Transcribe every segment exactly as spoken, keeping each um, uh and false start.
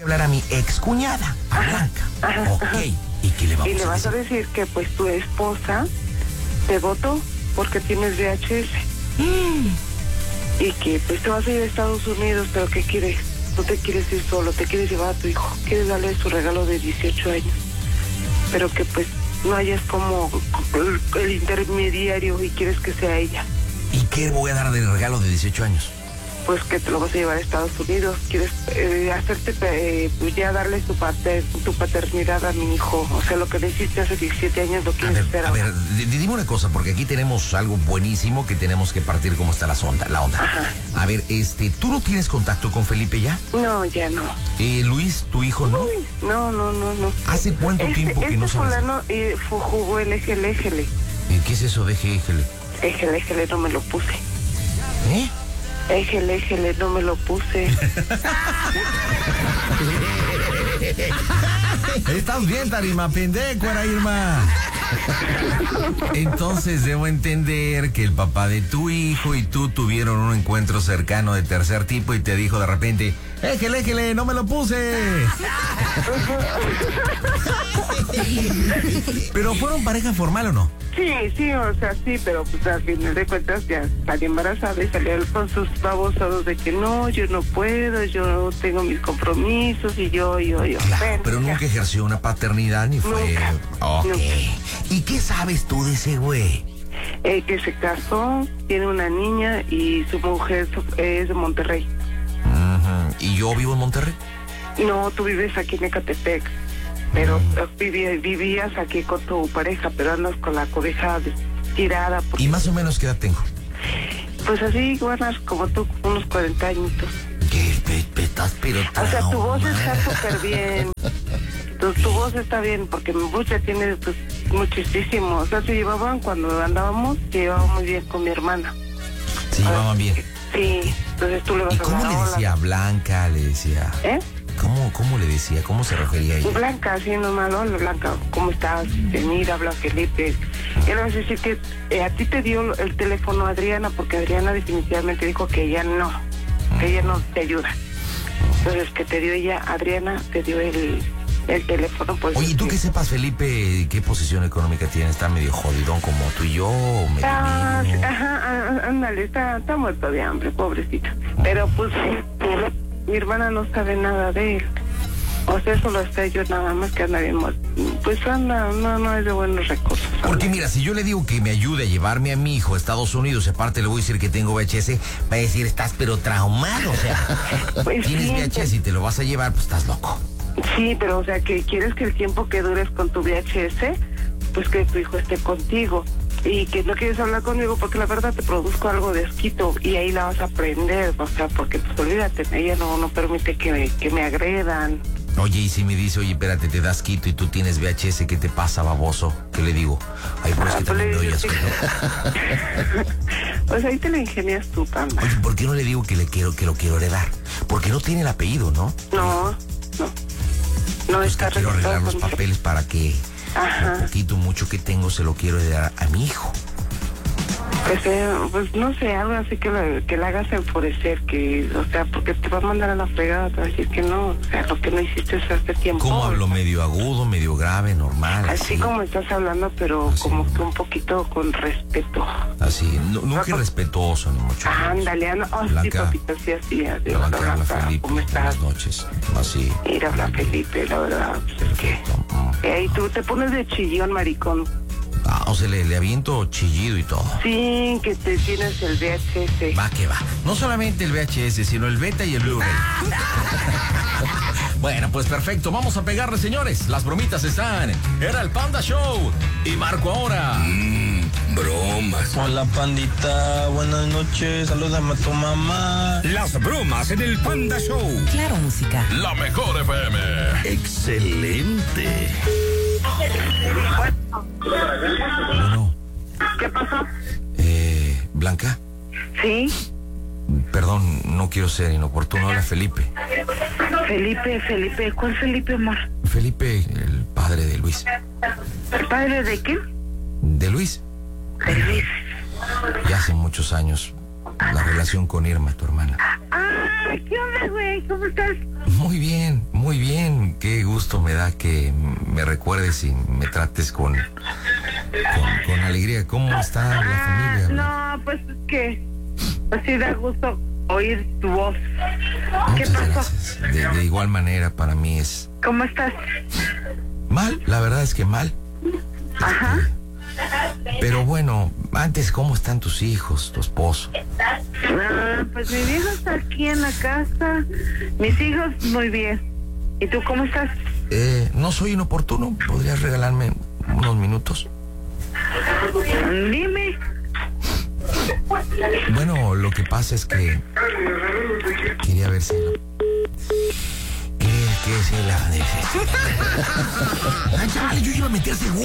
hablar a mi ex cuñada, a Blanca. Ajá, ok. ajá. ¿Y qué le vamos Y le a vas decir? a decir que pues tu esposa te votó porque tienes V H S. Mm. Y que pues te vas a ir a Estados Unidos, pero ¿qué quieres? No te quieres ir solo, te quieres llevar a tu hijo. Quieres darle su regalo de dieciocho años. Pero que pues no hayas como el, el intermediario y quieres que sea ella. ¿Y qué voy a dar de regalo de dieciocho años? Pues que te lo vas a llevar a Estados Unidos. Quieres eh, hacerte, eh, pues ya darle tu, pater, tu paternidad a mi hijo. O sea, lo que le hiciste hace diecisiete años lo A quieres ver, hacer a ahora. ver, d- dime una cosa, porque aquí tenemos algo buenísimo que tenemos que partir cómo está la onda. La onda. Ajá. A ver, este, ¿tú no tienes contacto con Felipe ya? No, ya no. Eh, Luis, tu hijo, ¿no? Uy, no, no, no, no. ¿Hace cuánto Este, tiempo que este no sabes? fulano eh, fu- jugó el ejele, ejele. Eh, ¿Qué es eso de G G L? Ejele, ejele, no me lo puse. ¿Eh? Ejele, ejele, no me lo puse. Estás bien, Tarima, pendejo, era Irma. Entonces debo entender que el papá de tu hijo y tú tuvieron un encuentro cercano de tercer tipo y te dijo de repente, éjele, éjele, no me lo puse. ¿Pero fueron pareja formal o no? Sí, sí, o sea, sí, pero pues al final de cuentas ya salió embarazada y salió con sus babosados de que no, yo no puedo, yo tengo mis compromisos y yo, yo, yo. Claro, Bueno, pero ya. nunca ejerció una paternidad ni fue... Nunca, Ok. nunca. ¿Y qué sabes tú de ese güey? Eh, que se casó, tiene una niña y su mujer es de Monterrey. Ujú. ¿Y yo vivo en Monterrey? No, tú vives aquí en Ecatepec, pero Mm. viví- vivías aquí con tu pareja, pero andas con la cobija tirada. Porque, ¿Y más o menos qué edad tengo? pues así, guardas como tú, unos cuarenta añitos. ¿Qué pe- pe- estás pero O sea, tu voz está traumada? súper bien. Tu, tu voz está bien, porque mi voz ya tiene pues, muchísimo. O sea, se llevaban cuando andábamos, se llevaban muy bien con mi hermana. Se llevaban bien. Sí, entonces tú le vas ¿Y a cómo dar le hola. decía? Blanca, le decía... ¿Eh? ¿Cómo, cómo le decía? ¿Cómo se refería a ella? Blanca, así nomás, hola Blanca, ¿cómo estás? Mira, habla Felipe. Y le vas a decir que eh, a ti te dio el teléfono Adriana, porque Adriana definitivamente dijo que ella no, que ella no te ayuda. Entonces, que te dio ella, Adriana, te dio el, el teléfono. Pues, Oye, ¿y tú sí. que sepas, Felipe, qué posición económica tiene? ¿Está medio jodidón como tú y yo? ¿O medio Ah, niño? ajá, ah, ándale, está, está muerto de hambre, pobrecito. Pero pues sí, mi hermana no sabe nada de él. O sea, eso lo sé yo nada más que anda bien muerto. Pues anda, no, no es de buenos recursos. Porque mira, si yo le digo que me ayude a llevarme a mi hijo a Estados Unidos, y aparte le voy a decir que tengo V H S, va a decir, estás pero traumado, o sea, Pues tienes sí, V H S y te lo vas a llevar, pues estás loco. Sí, pero o sea, que quieres que el tiempo que dures con tu V H S, pues que tu hijo esté contigo. Y que no quieres hablar conmigo porque la verdad te produzco algo de asquito y ahí la vas a aprender, o sea, porque pues olvídate, ella no, no permite que, que me agredan. Oye, y si me dice, oye, espérate, te das quito y tú tienes V H S, ¿qué te pasa, baboso? ¿Qué le digo? Ay, pero es que Ah, pues también le doy dices asco. que- Pues ahí te la ingenias tú, Panda. Oye, ¿por qué no le digo que le quiero, que lo quiero heredar? Porque no tiene el apellido, ¿no? No, no. No Pues está que quiero registrado arreglar los con- papeles para que Ajá. lo poquito, mucho que tengo, se lo quiero heredar a mi hijo. Pues, eh, pues no sé, algo así que la, que la hagas enfurecer, que, o sea, porque te va a mandar a la fregada, te va a decir que no, o sea, lo que no hiciste hace tiempo. ¿Cómo hablo? ¿Medio agudo, medio grave, normal? Así Así, como estás hablando, pero Así. como que un poquito con respeto. así. No, nunca irrespetuoso, ni mucho menos. Ándale, anda. Oh, sí, Blanca. papito, sí, así, así. Blanca, habla Blanca, Felipe. ¿cómo estás? Buenas noches. Así. Mira, habla Felipe, la verdad, pues es que... Mm. eh, ahí tú te pones de chillón, maricón. Ah, o sea, le, le aviento chillido y todo. Sí, que te tienes el V H S. Va que va. No solamente el V H S, sino el beta y el Blu-ray. Bueno, pues perfecto. Vamos a pegarle, señores. Las bromitas están. Era el Panda Show. Y marco ahora. Mmm, bromas. Hola pandita, buenas noches, salúdame a tu mamá. Las bromas en el Panda Show. Claro, música. La mejor F M. Excelente. Bueno, ¿Qué pasó? eh, Blanca, Sí, perdón, no quiero ser inoportuno. Habla Felipe. Felipe, Felipe, ¿cuál Felipe, amor? Felipe, el padre de Luis. ¿El padre de quién? ¿De Luis? De Luis. Ya hace muchos años. La relación con Irma, tu hermana. Ah, ¿Qué onda, güey? ¿Cómo estás? Muy bien, muy bien. Qué gusto me da que me recuerdes y me trates con, con, con alegría. ¿Cómo está la Ah, familia? no, pues es que así da gusto oír tu voz. ¿Qué Muchas pasó? gracias. De, de igual manera, para mí es ¿Cómo estás? mal. La verdad es que mal. Ajá. Pero bueno, antes, ¿cómo están tus hijos, tu esposo? Ah, pues mi viejo está aquí en la casa. Mis hijos, muy bien. ¿Y tú cómo estás? Eh, no soy inoportuno. ¿Podrías regalarme unos minutos? Dime. Bueno, lo que pasa es que quería ver si ¿Qué, qué es la Ay, ya, yo iba a meter seguro.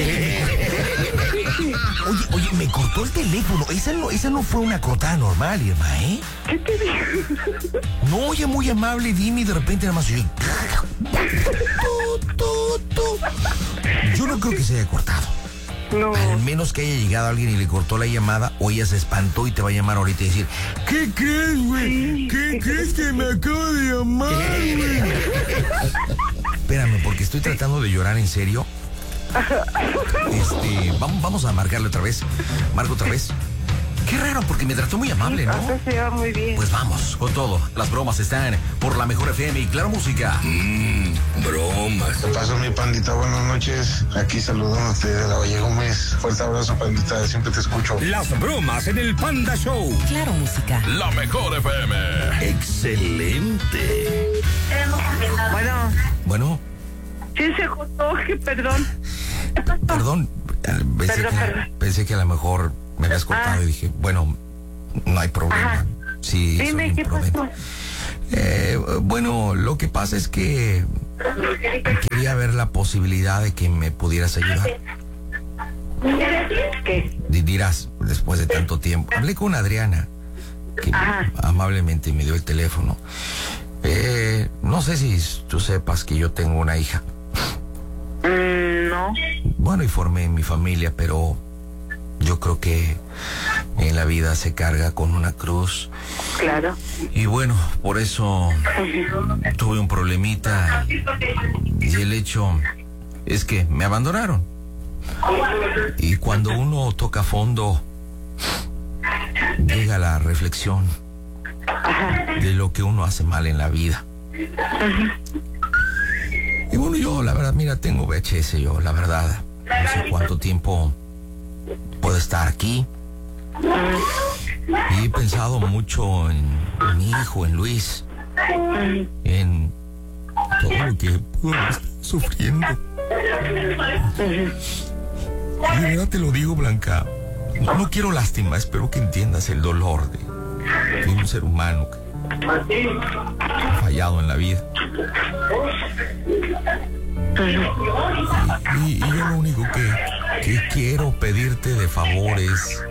Oye, oye, me cortó el teléfono. Esa no, esa no fue una cortada normal, Irma, ¿eh? ¿Qué te digo? No, oye, muy amable, dime, y de repente nada más oye, tu, tu, tu. Yo no creo que se haya cortado. No. Al menos que haya llegado alguien y le cortó la llamada, o ella se espantó y te va a llamar ahorita y decir, ¿qué crees, güey? Sí. ¿Qué crees que me acabo de llamar, güey? Espérame, porque estoy tratando de llorar en serio. Este, vamos, vamos a marcarle otra vez. Marco otra vez. Qué raro, porque me trató muy amable, ¿no? Hasta se va muy bien. Pues vamos, con todo. Las bromas están por la mejor F M y Claro Música. Mmm, bromas. ¿Qué pasó, mi pandita? Buenas noches. Aquí saludándote de la Valle Gómez. Fuerte abrazo, pandita. Siempre te escucho. Las bromas en el Panda Show. Claro Música. La mejor F M. Excelente. Bueno, Bueno, sí se cortó, que perdón. perdón. Pensé, Perdón, que, perdón. pensé que a lo mejor me habías cortado Ah. y dije, bueno, no hay problema. Ajá. Sí, soy Dime, ¿qué imprudente. pasó? Eh, bueno, lo que pasa es que quería ver la posibilidad de que me pudieras ayudar. ¿Qué? Di- Dirás, después de tanto tiempo. Hablé con Adriana, que Ajá. amablemente me dio el teléfono. Eh, no sé si tú sepas que yo tengo una hija. Mm, no. Bueno, y formé mi familia, pero yo creo que en la vida se carga con una cruz. Claro. Y bueno, por eso tuve un problemita. Y el hecho es que me abandonaron. Y cuando uno toca fondo, llega la reflexión de lo que uno hace mal en la vida. Y bueno, yo, la verdad, mira, tengo V H S, yo, la verdad. No sé cuánto tiempo puedo estar aquí. Y he pensado mucho en, en mi hijo, en Luis. En todo lo que puedo estar sufriendo. Y de verdad te lo digo, Blanca. No, no quiero lástima, espero que entiendas el dolor de, de un ser humano que ha fallado en la vida. Y, y yo lo único que, que quiero pedirte de favor es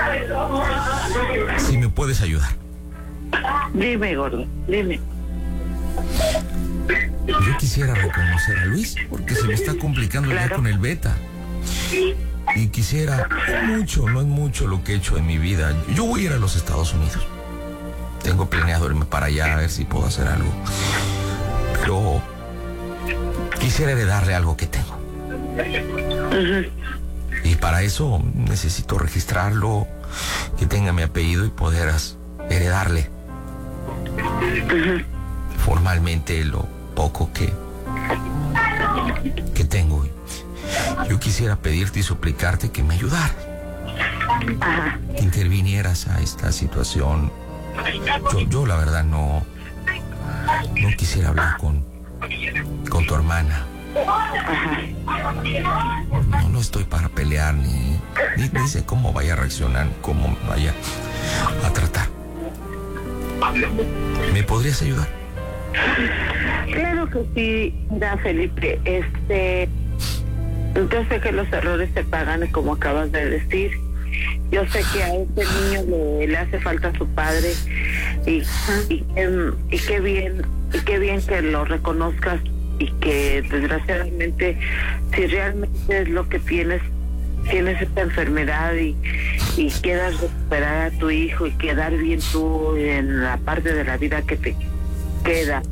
si me puedes ayudar. Dime, gordo, dime. Yo quisiera reconocer a Luis porque se me está complicando ya Claro. con el beta. Y quisiera, no mucho, no es mucho lo que he hecho en mi vida. Yo voy a ir a los Estados Unidos. Tengo planeado irme para allá a ver si puedo hacer algo. Pero quisiera heredarle algo que tengo. Y para eso necesito registrarlo, que tenga mi apellido y poder as- heredarle formalmente lo poco que, que tengo. Yo quisiera pedirte y suplicarte que me ayudaras, Ajá. que intervinieras a esta situación. Yo, yo la verdad no, no quisiera hablar con, con tu hermana. No, no estoy para pelear ni, ni, ni sé cómo vaya a reaccionar, cómo vaya a tratar. ¿Me podrías ayudar? Claro que sí, da Felipe. Este, yo sé que los errores se pagan, como acabas de decir. Yo sé que a este niño le, le hace falta a su padre y, y, em, y qué bien, y qué bien que lo reconozcas y que desgraciadamente, si realmente es lo que tienes, tienes esta enfermedad y, y quieras recuperar a tu hijo y quedar bien tú en la parte de la vida que te queda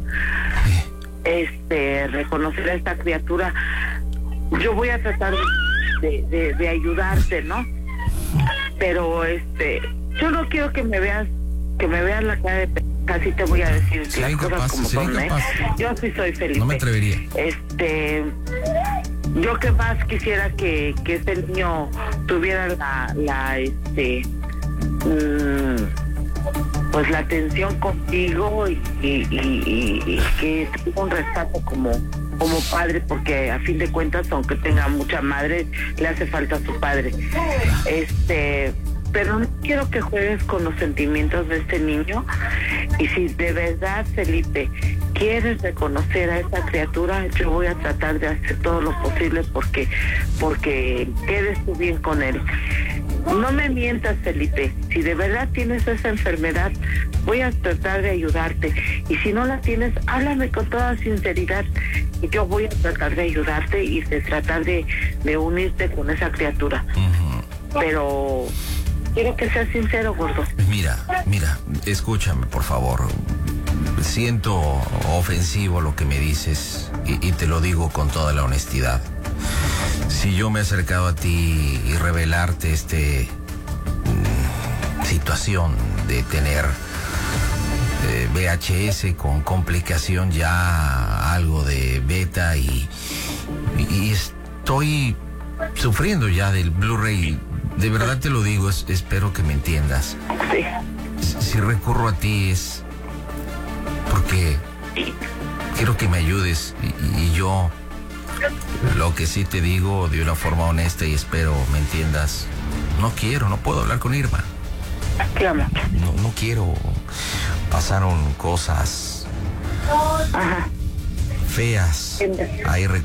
este reconocer a esta criatura. Yo voy a tratar de, de, de ayudarte, ¿no? Pero este, yo no quiero que me veas, que me veas la cara de pe... Así te voy a decir Sería las incapaz, cosas como sería son, incapaz. ¿eh? Yo sí soy Felipe. No me atrevería. Este, yo que más quisiera que, que este niño tuviera la, la este, mmm, pues la atención contigo y, y, y, y que tuviera un respeto como como padre, porque a fin de cuentas, aunque tenga mucha madre, le hace falta a su padre. Este, pero no quiero que juegues con los sentimientos de este niño. Y si de verdad, Felipe, quieres reconocer a esta criatura, yo voy a tratar de hacer todo lo posible porque, porque quedes tú bien con él. No me mientas, Felipe. Si de verdad tienes esa enfermedad, voy a tratar de ayudarte. Y si no la tienes, háblame con toda sinceridad. Y yo voy a tratar de ayudarte y de tratar de, de unirte con esa criatura. Uh-huh. Pero quiero que seas sincero, gordo. Mira, mira, escúchame, por favor. Siento ofensivo lo que me dices y, y te lo digo con toda la honestidad. Si yo me he acercado a ti y revelarte este mm, situación de tener eh, V H S con complicación ya algo de beta y, y, y estoy sufriendo ya del Blu-ray, de verdad te lo digo, es, espero que me entiendas. Sí. Si, si recurro a ti es porque quiero que me ayudes y, y yo lo que sí te digo de una forma honesta y espero me entiendas, no quiero, no puedo hablar con Irma. ¿Qué habla? No, no quiero. Pasaron cosas Ajá. feas. Ahí